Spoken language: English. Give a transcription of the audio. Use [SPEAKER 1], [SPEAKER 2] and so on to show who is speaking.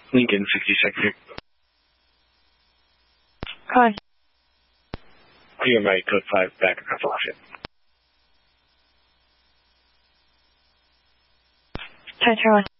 [SPEAKER 1] Lincoln, 62nd.
[SPEAKER 2] Hi.
[SPEAKER 1] You're right, code 5, back across the left.
[SPEAKER 2] Hi, Charlie.